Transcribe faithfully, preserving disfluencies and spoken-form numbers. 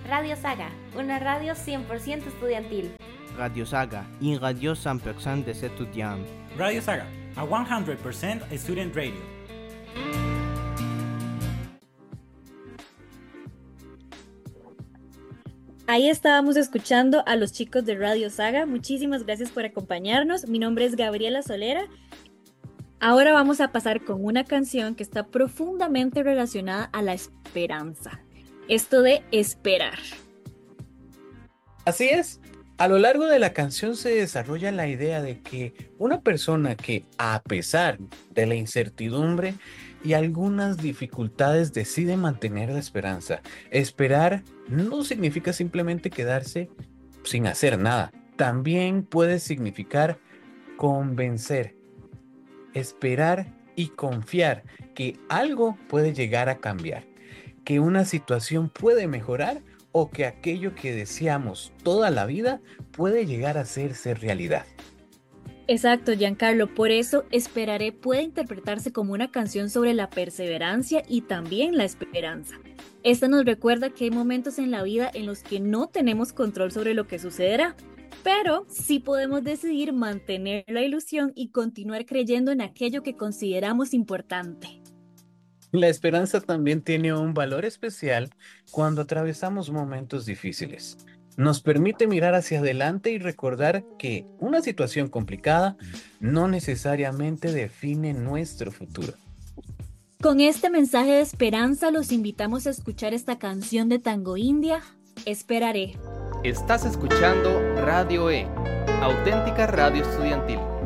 Radio Saga, una radio cent pour cent estudiantil. Radio Saga, une radio cent pour cent des étudiants. Radio Saga, a one hundred percent student radio. Ahí estábamos escuchando a los chicos de Radio Saga. Muchísimas gracias por acompañarnos. Mi nombre es Gabriela Solera. Ahora vamos a pasar con una canción que está profundamente relacionada a la esperanza. Esto de esperar. Así es. A lo largo de la canción se desarrolla la idea de que una persona que, a pesar de la incertidumbre y algunas dificultades, decide mantener la esperanza. Esperar no significa simplemente quedarse sin hacer nada. También puede significar convencer, esperar y confiar que algo puede llegar a cambiar, que una situación puede mejorar o que aquello que deseamos toda la vida puede llegar a hacerse realidad. Exacto, Giancarlo. Por eso, Esperaré puede interpretarse como una canción sobre la perseverancia y también la esperanza. Esta nos recuerda que hay momentos en la vida en los que no tenemos control sobre lo que sucederá, pero sí podemos decidir mantener la ilusión y continuar creyendo en aquello que consideramos importante. La esperanza también tiene un valor especial cuando atravesamos momentos difíciles. Nos permite mirar hacia adelante y recordar que una situación complicada no necesariamente define nuestro futuro. Con este mensaje de esperanza los invitamos a escuchar esta canción de Tango India, Esperaré. Estás escuchando Radio E, auténtica radio estudiantil.